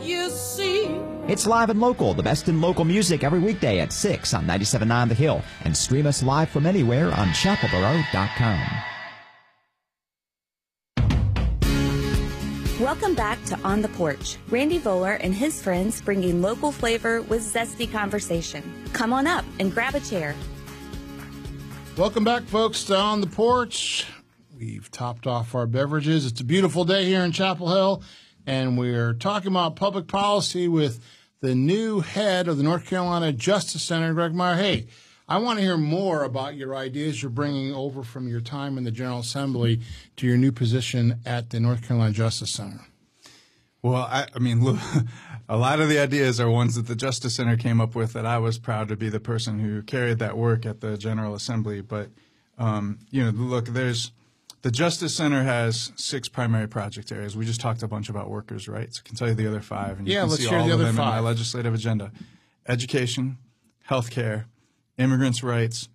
you see. It's Live and Local, the best in local music every weekday at 6 on 97.9 The Hill. And stream us live from anywhere on chapelboro.com. Welcome back to On the Porch. Randy Voller and his friends bringing local flavor with zesty conversation. Come on up and grab a chair. Welcome back, folks, to On the Porch. We've topped off our beverages. It's a beautiful day here in Chapel Hill, and we're talking about public policy with the new head of the North Carolina Justice Center, Greg Meyer. Hey, I want to hear more about your ideas you're bringing over from your time in the General Assembly to your new position at the North Carolina Justice Center. Well, I mean, look, a lot of the ideas are ones that the Justice Center came up with that I was proud to be the person who carried that work at the General Assembly. But, look, the Justice Center has 6 primary project areas. We just talked a bunch about workers' rights. I can tell you the other 5. And you can let's see hear all the of other them 5. in my legislative agenda. Education, healthcare, immigrants' rights,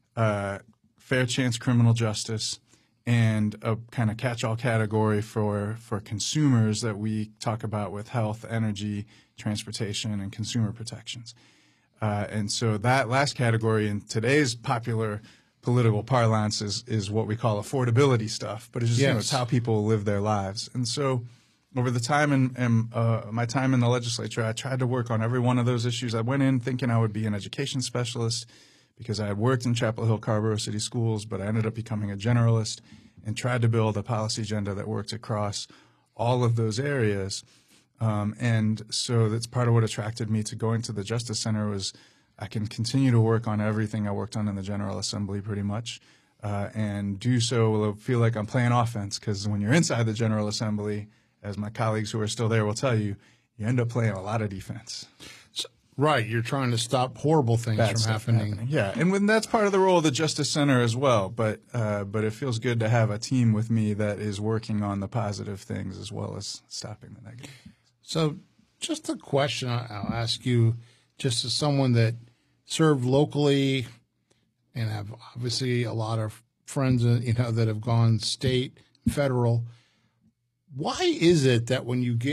fair chance criminal justice, and a kind of catch-all category for consumers that we talk about with health, energy, transportation, and consumer protections. And so that last category in today's popular political parlance is what we call affordability stuff, but it's just it's how people live their lives. And so over the time and my time in the legislature, I tried to work on every one of those issues. I went in thinking I would be an education specialist because I had worked in Chapel Hill, Carrboro City Schools, but I ended up becoming a generalist and tried to build a policy agenda that worked across all of those areas. And so that's part of what attracted me to going to the Justice Center was I can continue to work on everything I worked on in the General Assembly pretty much, and do so will feel like I'm playing offense because when you're inside the General Assembly, as my colleagues who are still there will tell you, you end up playing a lot of defense. Right, you're trying to stop horrible things from happening. Yeah, and that's part of the role of the Justice Center as well. But it feels good to have a team with me that is working on the positive things as well as stopping the negative. So, just a question I'll ask you, just as someone that served locally and have obviously a lot of friends, that have gone state, federal. Why is it that when you get